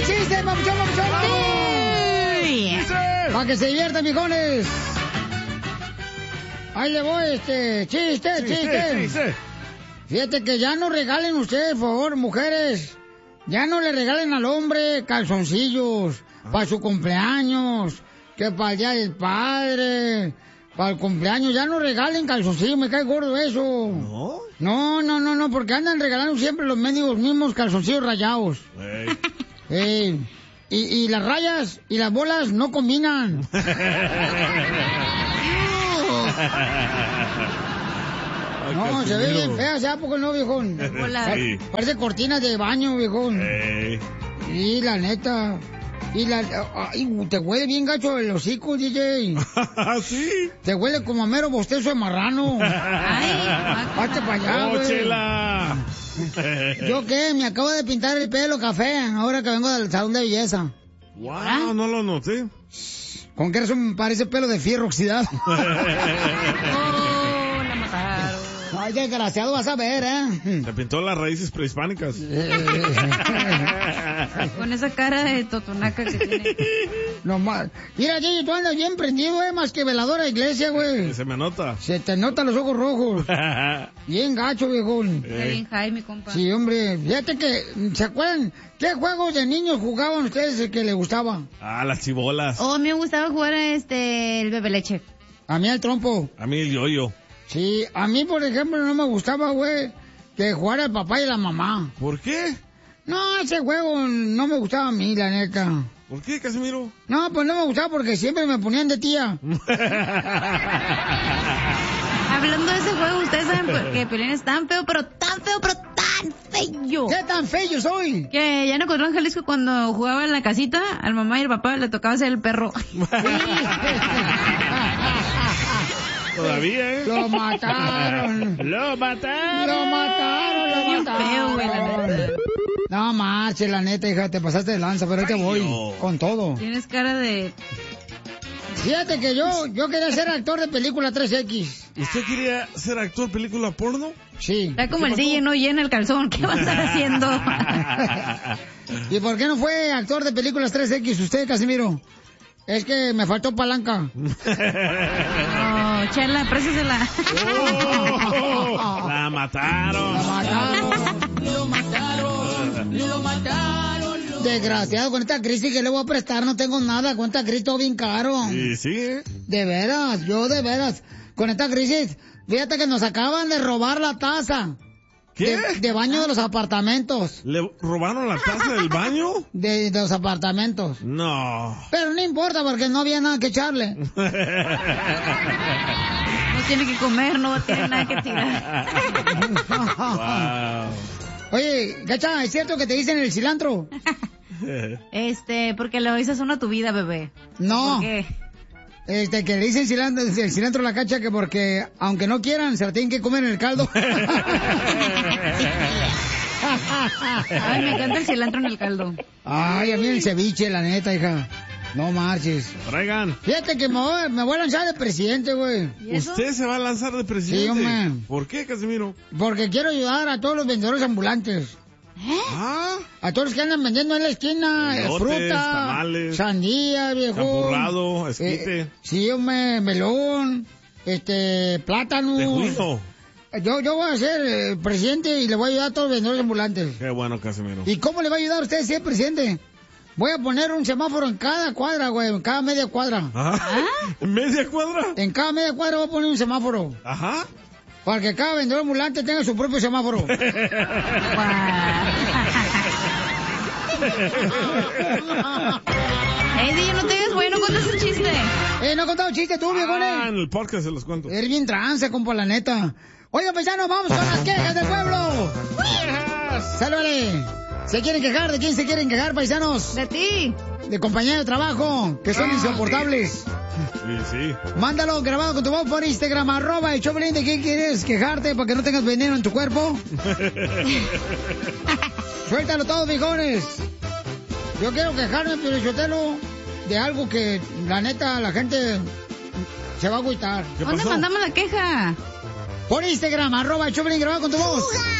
chiste, papuchón! Sí. Para que se diviertan, mijones. Ahí le voy, chiste. Fíjate que ya no regalen ustedes, por favor, mujeres. Ya no le regalen al hombre calzoncillos para su cumpleaños, que para el día del padre, para el cumpleaños. Ya no regalen calzoncillos, me cae gordo eso. No, porque andan regalando siempre los mendigos mismos calzoncillos rayados. Y las rayas y las bolas no combinan. No, se ve bien fea, ¿sabes poco no, viejón? Sí. Parece cortinas de baño, viejón. Sí, la neta. Te huele bien gacho el hocico, DJ. ¿Sí? Te huele como a mero bostezo de marrano. Hazte para allá, güey. ¡Chela! ¿Yo qué? Me acabo de pintar el pelo café ahora que vengo del salón de belleza. ¡Wow! No lo noté. ¿Con qué razón me parece pelo de fierro oxidado? La mataron. Ay, desgraciado, vas a ver, Te pintó las raíces prehispánicas. Con esa cara de totonaca que tiene. No más. Mira, Gigi, tú andas bien prendido, más que veladora de iglesia, güey. Se me nota. Se te notan los ojos rojos. Bien gacho, viejón. Bien Jaime, compa. Sí, hombre. Fíjate que, ¿se acuerdan? ¿Qué juegos de niños jugaban ustedes que les gustaba? Las chibolas. A mí me gustaba jugar el bebe leche. A mí el trompo. A mí el yoyo. Sí, a mí, por ejemplo, no me gustaba, güey, que jugara el papá y la mamá. ¿Por qué? No, ese juego no me gustaba a mí, la neta. ¿Por qué, Casimiro? No, pues no me gustaba porque siempre me ponían de tía. Hablando de ese juego, ustedes saben que Pelín es tan feo, pero tan feo. ¿Qué tan feo soy? Que ya no encontró en Jalisco cuando jugaba en la casita, al mamá y al papá le tocaba ser el perro. Todavía, Lo mataron. Lo mataron. Feo, güey, la neta. No marche, la neta, hija, te pasaste de lanza, pero ahí te voy, con todo. Tienes cara de... Fíjate que yo quería ser actor de película 3X. ¿Usted quería ser actor de película porno? Sí. Está como el DJ no llena el calzón, ¿qué va a estar haciendo? ¿Y por qué no fue actor de películas 3X usted, Casimiro? Es que me faltó palanca. No, Chela, présesela. La mataron. Lo mataron. Desgraciado, con esta crisis que le voy a prestar no tengo nada. Con esta crisis todo bien caro. Sí. De veras. Con esta crisis, fíjate que nos acaban de robar la taza. ¿Qué? De baño de los apartamentos. ¿Le robaron la taza del baño? De los apartamentos. No. Pero no importa porque no había nada que echarle. No tiene que comer, no tiene nada que tirar. Wow. Oye, Gacha, ¿es cierto que te dicen el cilantro? Porque le doy sazón a tu vida, bebé. No. ¿Por qué? Que le dicen el cilantro a la Cacha que porque, aunque no quieran, se la tienen que comer en el caldo. Ay, me encanta el cilantro en el caldo. Ay, a mí el ceviche, la neta, hija. No marches. Traigan. Fíjate que me voy a lanzar de presidente, güey. ¿Usted se va a lanzar de presidente? Sí, hombre. ¿Por qué, Casimiro? Porque quiero ayudar a todos los vendedores ambulantes. A todos los que andan vendiendo en la esquina, Elotes, fruta, tamales, sandía, viejo. Champurrado, esquite. Sí, hombre, melón, plátano. De juicio. Yo voy a ser presidente y le voy a ayudar a todos los vendedores ambulantes. Qué bueno, Casimiro. ¿Y cómo le va a ayudar a usted si es presidente? Voy a poner un semáforo en cada cuadra, güey, en cada media cuadra. ¿En media cuadra? En cada media cuadra voy a poner un semáforo. Ajá. Para que cada vendedor ambulante tenga su propio semáforo. DJ, no te digas, güey, no cuentas un chiste. No he contado chiste tú, viejones. En el podcast se los cuento. Eres bien trance, compa, la neta. Oiga, paisanos, vamos con las quejas del pueblo. ¡Sálvale! ¿Se quieren quejar? ¿De quién se quieren quejar, paisanos? De ti. De compañeros de trabajo, que son insoportables. Sí. Mándalo grabado con tu voz por Instagram, @el Choplin. ¿De quién quieres quejarte para que no tengas veneno en tu cuerpo? Suéltalo todo, viejones. Yo quiero quejarme, Piolichotelo, de algo que, la neta, la gente se va a agüitar. ¿Dónde mandamos la queja? Por Instagram, @el Choplin, grabado con tu voz.